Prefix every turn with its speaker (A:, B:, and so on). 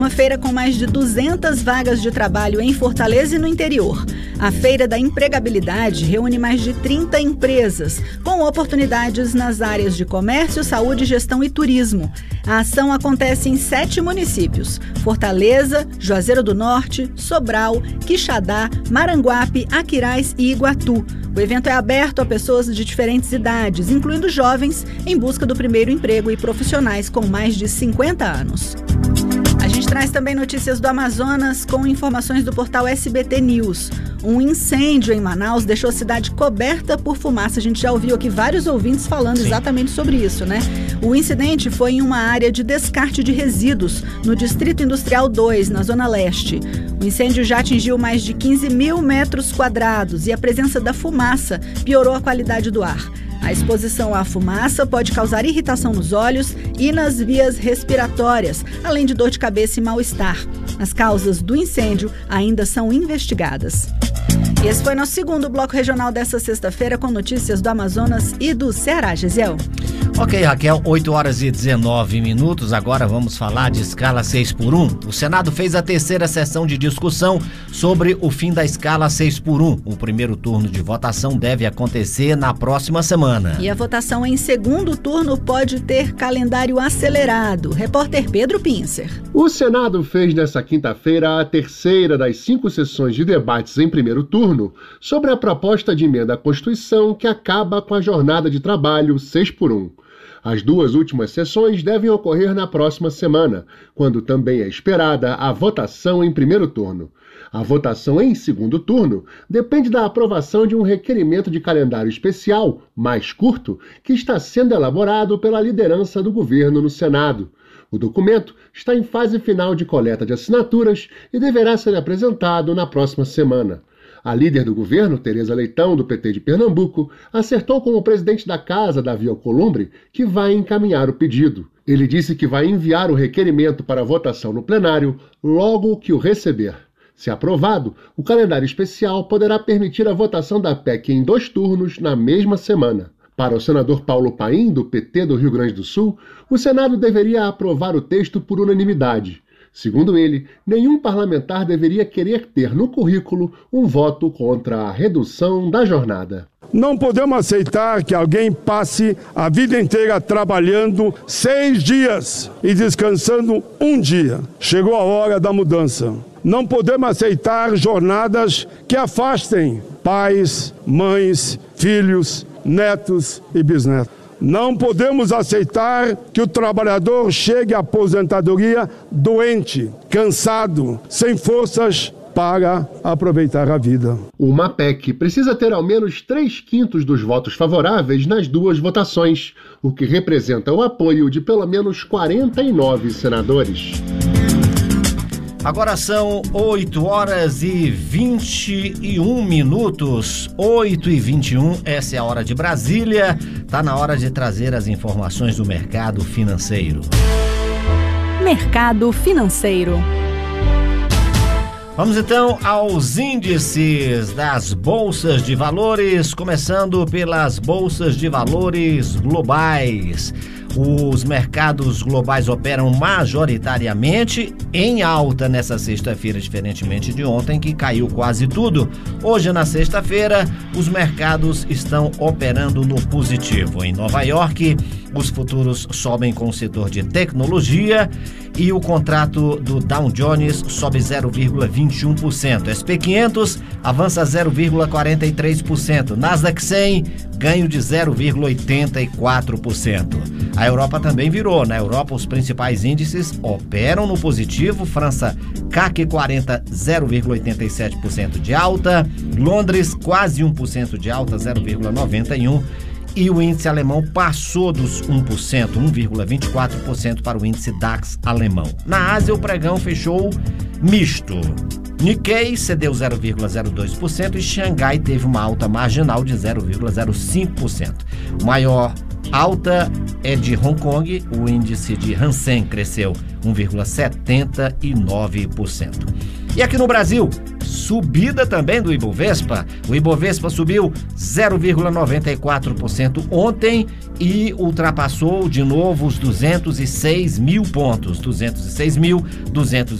A: Uma feira com mais de 200 vagas de trabalho em Fortaleza e no interior. A Feira da Empregabilidade reúne mais de 30 empresas, com oportunidades nas áreas de comércio, saúde, gestão e turismo. A ação acontece em 7 municípios: Fortaleza, Juazeiro do Norte, Sobral, Quixadá, Maranguape, Aquiraz e Iguatu. O evento é aberto a pessoas de diferentes idades, incluindo jovens em busca do primeiro emprego e profissionais com mais de 50 anos. A gente traz também notícias do Amazonas com informações do portal SBT News. Um incêndio em Manaus deixou a cidade coberta por fumaça. A gente já ouviu aqui vários ouvintes falando exatamente sobre isso, né? O incidente foi em uma área de descarte de resíduos no Distrito Industrial 2, na Zona Leste. O incêndio já atingiu mais de 15 mil metros quadrados e a presença da fumaça piorou a qualidade do ar. A exposição à fumaça pode causar irritação nos olhos e nas vias respiratórias, além de dor de cabeça e mal-estar. As causas do incêndio ainda são investigadas. E esse foi nosso segundo bloco regional dessa sexta-feira com notícias do Amazonas e do Ceará, Gesiel.
B: Ok, Raquel, 8 horas e 19 minutos, agora vamos falar de escala 6x1. O Senado fez a terceira sessão de discussão sobre o fim da escala 6x1. O primeiro turno de votação deve acontecer na próxima semana.
A: E a votação em segundo turno pode ter calendário acelerado. Repórter Pedro Pincer.
C: O Senado fez nesta quinta-feira a terceira das 5 sessões de debates em primeiro turno sobre a proposta de emenda à Constituição que acaba com a jornada de trabalho 6x1. As 2 últimas sessões devem ocorrer na próxima semana, quando também é esperada a votação em primeiro turno. A votação em segundo turno depende da aprovação de um requerimento de calendário especial, mais curto, que está sendo elaborado pela liderança do governo no Senado. O documento está em fase final de coleta de assinaturas e deverá ser apresentado na próxima semana. A líder do governo, Tereza Leitão, do PT de Pernambuco, acertou com o presidente da Casa, Davi Alcolumbre, que vai encaminhar o pedido. Ele disse que vai enviar o requerimento para votação no plenário logo que o receber. Se aprovado, o calendário especial poderá permitir a votação da PEC em 2 turnos na mesma semana. Para o senador Paulo Paim, do PT do Rio Grande do Sul, o Senado deveria aprovar o texto por unanimidade. Segundo ele, nenhum parlamentar deveria querer ter no currículo um voto contra a redução da jornada.
D: Não podemos aceitar que alguém passe a vida inteira trabalhando 6 dias e descansando 1 dia. Chegou a hora da mudança. Não podemos aceitar jornadas que afastem pais, mães, filhos, netos e bisnetos. Não podemos aceitar que o trabalhador chegue à aposentadoria doente, cansado, sem forças para aproveitar a vida.
C: Uma PEC precisa ter ao menos 3/5 dos votos favoráveis nas 2 votações, o que representa o apoio de pelo menos 49 senadores.
B: Agora são 8 horas e 21 minutos, 8h21, essa é a hora de Brasília, tá na hora de trazer as informações do mercado financeiro.
A: Mercado financeiro.
B: Vamos então aos índices das bolsas de valores, começando pelas bolsas de valores globais. Os mercados globais operam majoritariamente em alta nessa sexta-feira, diferentemente de ontem, que caiu quase tudo. Hoje, na sexta-feira, os mercados estão operando no positivo. Em Nova York, os futuros sobem com o setor de tecnologia e o contrato do Dow Jones sobe 0,21%. SP500 avança 0,43%. Nasdaq 100 ganho de 0,84%. A Europa também virou. Na Europa, os principais índices operam no positivo. França, CAC 40, 0,87% de alta. Londres, quase 1% de alta, 0,91%. E o índice alemão passou dos 1%, 1,24% para o índice DAX alemão. Na Ásia, o pregão fechou misto. Nikkei cedeu 0,02% e Xangai teve uma alta marginal de 0,05%. O maior alta é de Hong Kong, o índice de Hang Seng cresceu 1,79%. E aqui no Brasil, subida também do Ibovespa. O Ibovespa subiu 0,94% ontem e ultrapassou de novo os 206 mil pontos, 206.200